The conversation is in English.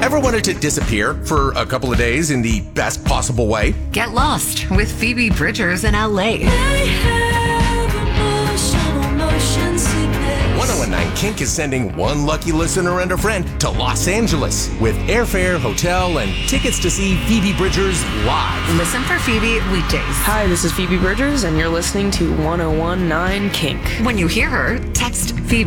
Ever wanted to disappear for a couple of days in the best possible way? Get lost with Phoebe Bridgers in LA. 1019 Kink is sending one lucky listener and a friend to Los Angeles with airfare, hotel, and tickets to see Phoebe Bridgers live. Listen for Phoebe weekdays. Hi, this is Phoebe Bridgers, and you're listening to 1019 Kink. When you hear her, text Phoebe